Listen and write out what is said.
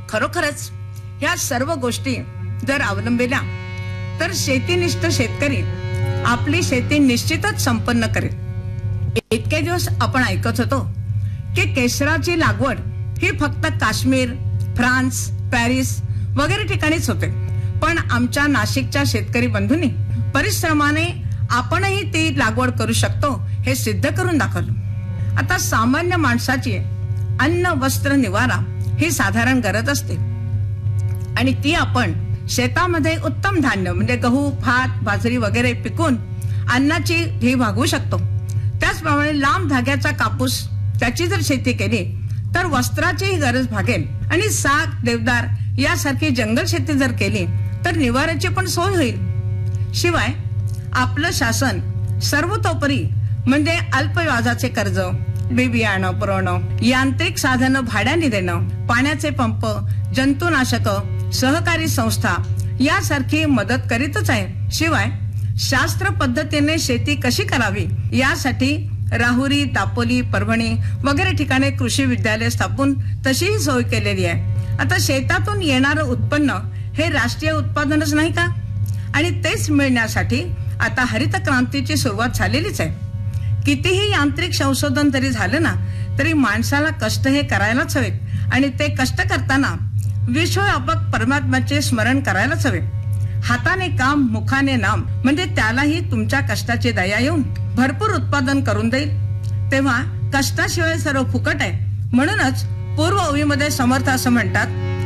खरोखरच ह्या सर्व गोष्टी जर अवलंबिल्या तर शेतीनिष्ठ शेतकरी आपली शेती निश्चितच संपन्न करेल। इतके दिवस आपण ऐकत होतो की केशराची लागवड ही फक्त काश्मीर, फ्रान्स, पॅरिस वगैरे ठिकाणीच होते, पण आमच्या नाशिकच्या शेतकरी बंधूंनी परिश्रमाने आपणही ती लागवड करू शकतो हे सिद्ध करून दाखवलं। आता सामान्य माणसाची अन्न, वस्त्र, निवारा ही साधारण गरज असते आणि ती आपण शेतामध्ये उत्तम धान्य म्हणजे गहू, भात, बाजरी वगैरे पिकून अन्नाची ही भागवू शकतो। त्याचप्रमाणे लांब धाग्याचा कापूस त्याची जर शेती केली तर वस्त्राचीही गरज भागेल आणि साग, देवदार यासारखी जंगल शेती जर केली तर निवाऱ्याची पण सोय होईल। शिवाय आपलं शासन सर्वतोपरी म्हणजे अल्प व्याजाचे कर्ज, बियाणं पुरवणं, यांत्रिक साधनं भाड्याने देणं, पाण्याचे पंप, जंतुनाशक, सहकारी संस्था यासारखी मदत करीतच आहे। शिवाय शास्त्र पद्धतीने शेती कशी करावी यासाठी राहुरी, दापोली, परभणी वगैरे ठिकाणी कृषी विद्यालय स्थापून तशीही सोय केलेली आहे। आता शेतातून येणारं उत्पन्न हे राष्ट्रीय उत्पादनच नाही का? आणि तेच मिळण्यासाठी आता हरित क्रांतीची सुरुवात झालेलीच आहे। कितीही यांत्रिक संशोधन जरी झालं ना तरी माणसाला कष्ट हे करायलाच हवेत आणि ते कष्ट करताना विश्वव्यापक परमात्म्याचे स्मरण करायलाच हवे। हाताने काम, मुखाने नाम म्हणजे त्यालाही तुमच्या कष्टाची दया येऊन भरपूर उत्पादन करून देईल। तेव्हा कष्टाशिवाय सर्व फुकट आहे। म्हणूनच पूर्व ओवीमध्ये समर्थ असं म्हणतात,